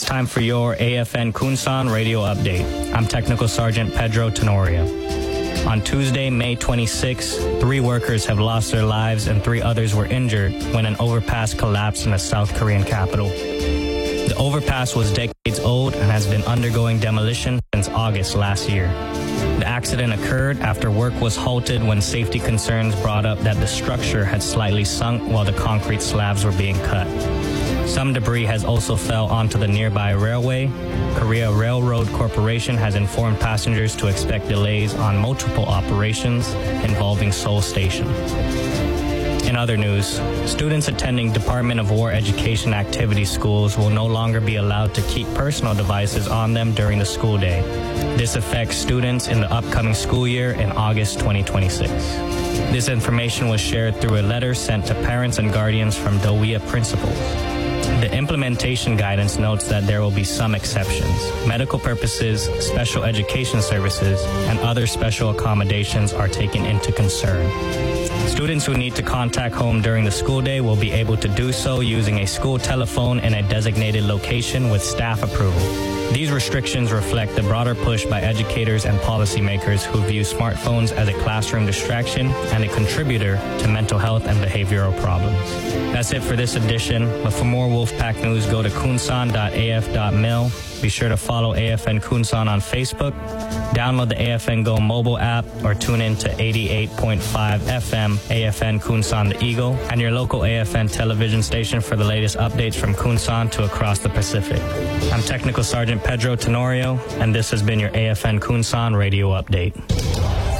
It's time for your AFN Kunsan radio update. I'm Technical Sergeant Pedro Tenorio. On Tuesday, May 26, 3 workers have lost their lives and 3 others were injured when an overpass collapsed in the South Korean capital. The overpass was decades old and has been undergoing demolition since August last year. The accident occurred after work was halted when safety concerns brought up that the structure had slightly sunk while the concrete slabs were being cut. Some debris has also fell onto the nearby railway. Korea Railroad Corporation has informed passengers to expect delays on multiple operations involving Seoul Station. In other news, students attending Department of War education activity schools will no longer be allowed to keep personal devices on them during the school day. This affects students in the upcoming school year in August 2026. This information was shared through a letter sent to parents and guardians from Dowiya principals. The implementation guidance notes that there will be some exceptions. Medical purposes, special education services, and other special accommodations are taken into concern. Students who need to contact home during the school day will be able to do so using a school telephone in a designated location with staff approval. These restrictions reflect the broader push by educators and policymakers who view smartphones as a classroom distraction and a contributor to mental health and behavioral problems. That's it for this edition, but for more Wolfpack news, go to kunsan.af.mil. Be sure to follow AFN Kunsan on Facebook, download the AFN Go mobile app, or tune in to 88.5 FM AFN Kunsan the Eagle and your local AFN television station for the latest updates from Kunsan to across the Pacific. I'm Technical Sergeant Pedro Tenorio, and this has been your AFN Kunsan radio update.